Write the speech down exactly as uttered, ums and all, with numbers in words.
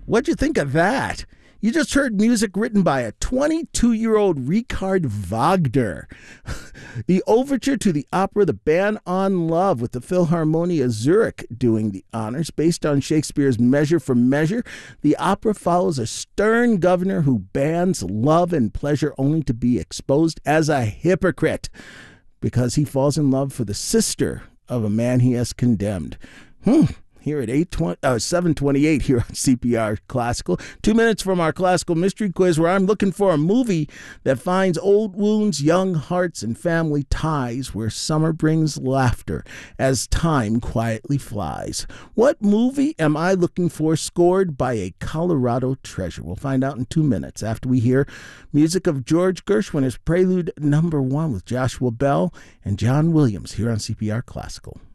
What'd you think of that? You just heard music written by a twenty-two-year-old Richard Wagner. The overture to the opera The Band on Love, with the Philharmonia Zurich doing the honors. Based on Shakespeare's Measure for Measure, the opera follows a stern governor who bans love and pleasure only to be exposed as a hypocrite because he falls in love for the sister of a man he has condemned. Hmm. Here at eight twenty, uh, seven twenty-eight here on C P R Classical. Two minutes from our classical mystery quiz, where I'm looking for a movie that finds old wounds, young hearts, and family ties, where summer brings laughter as time quietly flies. What movie am I looking for, scored by a Colorado treasure? We'll find out in two minutes after we hear music of George Gershwin's Prelude Number One with Joshua Bell and John Williams here on C P R Classical.